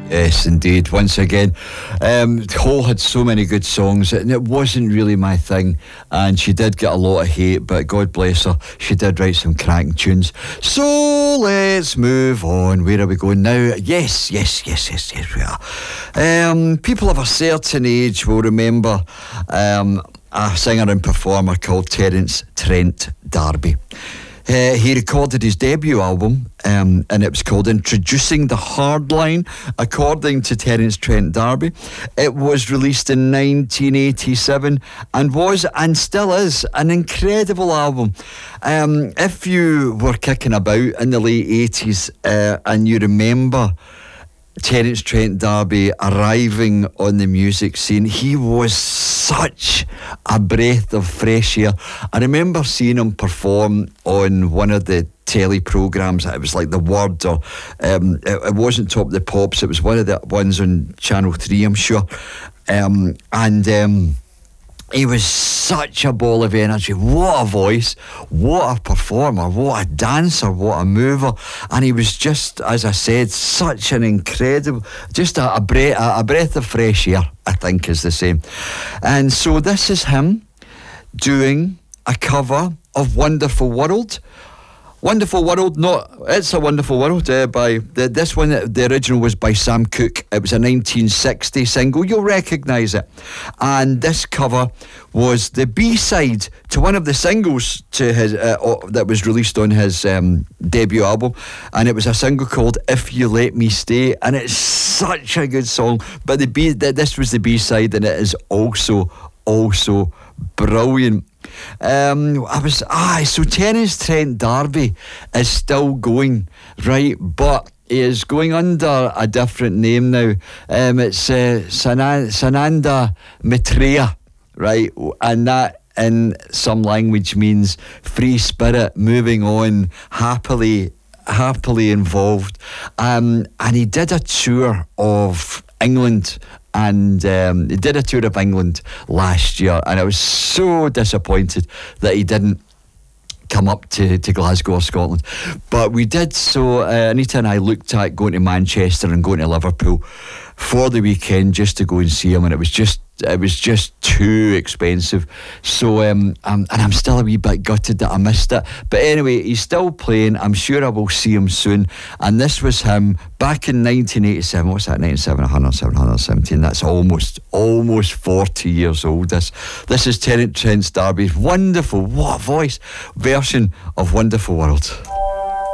Yes, indeed. Once again, Hole had so many good songs, and it wasn't really my thing. And she did get a lot of hate, but God bless her, she did write some cracking tunes. So let's move on. Where are we going now? Yes, we are. People of a certain age will remember a singer and performer called Terence Trent D'Arby. He recorded his debut album, and it was called Introducing the Hardline, according to Terence Trent D'Arby. It was released in 1987 and was, and still is, an incredible album. If you were kicking about in the late 80s and you remember Terence Trent D'Arby arriving on the music scene, he was such a breath of fresh air. I remember seeing him perform on one of the telly programmes. It was like The Word, or it wasn't Top of the Pops, it was one of the ones on Channel 3, I'm sure. He was such a ball of energy. What a voice, what a performer, what a dancer, what a mover. And he was just, as I said, such an incredible, just a breath of fresh air, I think is the same. And so this is him doing a cover of Wonderful World. Wonderful World, It's a Wonderful World by this one. The original was by Sam Cooke. It was a 1960 single. You'll recognise it. And this cover was the B-side to one of the singles to his that was released on his debut album, and it was a single called If You Let Me Stay, and it's such a good song. But this was the B-side, and it is also brilliant. So Terence Trent D'Arby is still going, right, but he is going under a different name now. It's Sananda Maitreya, right, and that in some language means free spirit, moving on, happily involved. And he did a tour of England. And he did a tour of England last year, and I was so disappointed that he didn't come up to Glasgow or Scotland. But we did, so Anita and I looked at going to Manchester and going to Liverpool for the weekend just to go and see him, and it was just too expensive. So and I'm still a wee bit gutted that I missed it. But anyway, he's still playing. I'm sure I will see him soon. And this was him back in 1987. What's that? 97, 100, 717. That's almost 40 years old. This is Terence D'Arby's wonderful, what a voice, version of Wonderful World.